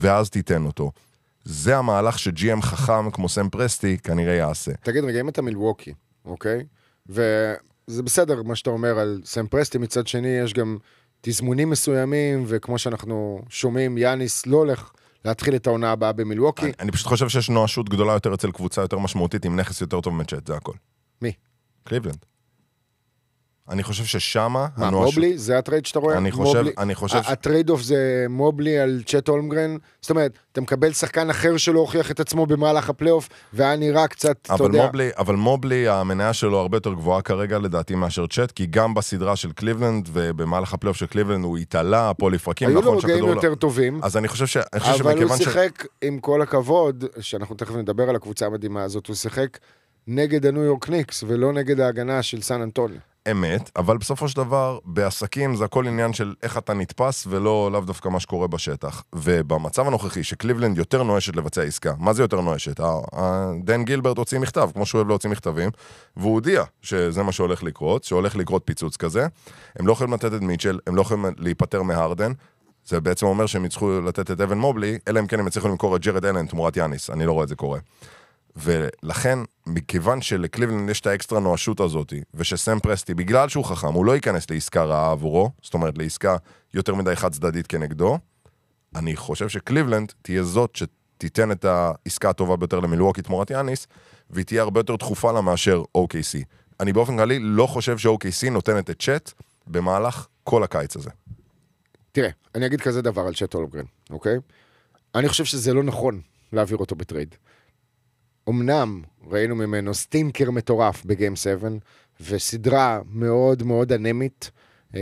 ואז תיתן אותו. זה המהלך ש-GM חכם כמו סם פרסטי כנראה יעשה. תגיד, רגע, אם אתה מילווקי, אוקיי? וזה בסדר מה שאתה אומר על סם פרסטי, מצד שני יש גם תזמונים מסוימים, וכמו שאנחנו שומעים, יאניס לא הולך להתחיל את העונה הבאה במילווקי. אני פשוט חושב שיש נואשות גדולה יותר אצל קבוצה יותר משמעותית, עם נכס יותר טוב מצ'ט, זה הכל. מי? קליבלנד. אני חושב ששמה... מה, מובלי? זה הטרייד שאתה רואה? אני חושב... הטרייד אוף זה מובלי על צ'ט הולמגרן? זאת אומרת, אתה מקבל שחקן אחר שלא הוכיח את עצמו במהלך הפלייאוף, והיה נראה קצת, אתה יודע... אבל מובלי, המניה שלו הרבה יותר גבוהה כרגע, לדעתי, מאשר צ'ט, כי גם בסדרה של קליבלנד, ובמהלך הפלייאוף של קליבלנד, הוא התעלה, פוליפרקים, היו לו רגעים יותר טובים. אז אני חושב אבל הוא שיחק, עם כל הכבוד, שאנחנו תכף נדבר על הקבוצה המדהימה הזאת, הוא שיחק נגד הניו יורק ניקס, ולא נגד ההגנה של סן אנטוניו. אמת, אבל בסופו של דבר, בעסקים זה הכל עניין של איך אתה נתפס, ולא לאו דווקא מה שקורה בשטח. ובמצב הנוכחי, שקליבלנד יותר נואשת לבצע עסקה, מה זה יותר נואשת? דן גילברט הוציא מכתב, כמו שהוא אוהב להוציא מכתבים, והוא הודיע שזה מה שהולך לקרות, שהולך לקרות פיצוץ כזה. הם לא יכולים לתת את מיטשל, הם לא יכולים להיפטר מהרדן, זה בעצם אומר שהם יצטרכו לתת את אבן מובלי, אלא אם כן הם יצטרכו למכור את ג'רד אלן תמורת יאניס, אני לא רואה את זה קורה. ולכן, מכיוון שלקליבלנד יש את האקסטרה נואשות הזאת, ושסם פרסטי, בגלל שהוא חכם, הוא לא ייכנס לעסקה רעה עבורו, זאת אומרת, לעסקה יותר מדי חד צדדית כנגדו, אני חושב שקליבלנד תהיה זאת שתיתן את העסקה הטובה ביותר למילווקי תמורת יאניס, והיא תהיה הרבה יותר דחופה לה מאשר OKC. אני באופן כללי לא חושב ש-OKC נותנת את צ'ט במהלך כל הקיץ הזה. תראה, אני אגיד כזה דבר על צ'ט הולמגרן, אוקיי? אני חושב שזה לא נכון להעביר אותו בטרייד. אמנם ראינו ממנו סטינקר מטורף בגיים 7, וסדרה מאוד מאוד אנמית,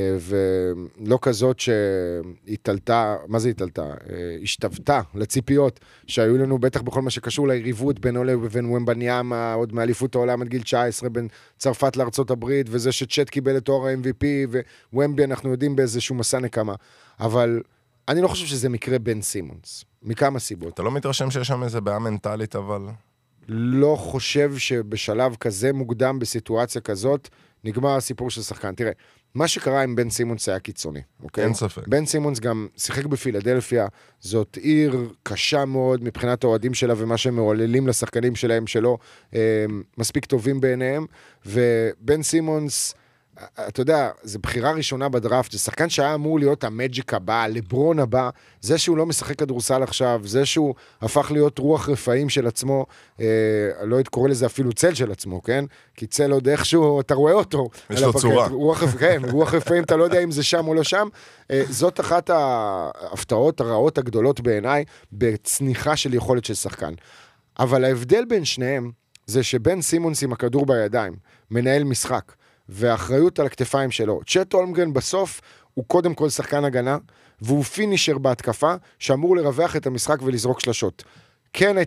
ולא כזאת שהתעלתה, מה זה התעלתה? השתוותה לציפיות שהיו לנו בטח בכל מה שקשור ליריבות בין אולה ובין ומבניאמה, עוד מאליפות העולם עד גיל 19, בין צרפת לארצות הברית, וזה שצ'ט קיבל את תואר ה-MVP, ווומבי אנחנו יודעים באיזשהו מסע נקמה, אבל אני לא חושב שזה מקרה בן סימונס, מכמה סיבות. אתה לא מתרשם שיש שם איזה בעיה מנטלית, אבל... לא חושב שבשלב כזה מוקדם, בסיטואציה כזאת, נגמר הסיפור של שחקן. תראה, מה שקרה עם בן סימונס היה קיצוני, אוקיי? אין ספק. בן סימונס גם שיחק בפילדלפיה, זאת עיר קשה מאוד מבחינת האוהדים שלה, ומה שהם מעוללים לשחקנים שלהם שלא מספיק טובים בעיניהם, ובן סימונס... אתה יודע, זו בחירה ראשונה בדראפט, זה שחקן שהיה אמור להיות המג'יק הבא, לברון הבא, זה שהוא לא משחק כדורסל עכשיו, זה שהוא הפך להיות רוח רפאים של עצמו, לא קורא לזה אפילו צל של עצמו, כן? כי צל עוד איכשהו, אתה רואה אותו. יש לו צורה. רוח רפאים, אתה לא יודע אם זה שם או לא שם. זאת אחת ההפתעות הרעות הגדולות בעיניי, בצניחה של יכולת של שחקן. אבל ההבדל בין שניהם, זה שבן סימונס עם הכדור בידיים, מנהל משחק, והאחריות על הכתפיים שלו. צ'ט הולמגרן בסוף הוא קודם כל שחקן הגנה, והוא פינישר בהתקפה, שאמור לרווח את המשחק ולזרוק שלשות. כן